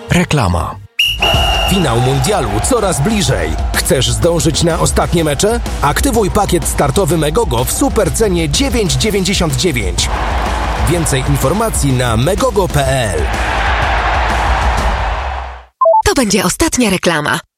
Reklama. Finał mundialu coraz bliżej. Chcesz zdążyć na ostatnie mecze? Aktywuj pakiet startowy Megogo w supercenie 9,99. Więcej informacji na megogo.pl. To będzie ostatnia reklama.